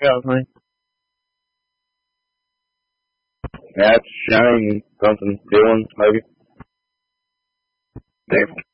Yeah, honey. That's Shane, something, Dylan, maybe. Next.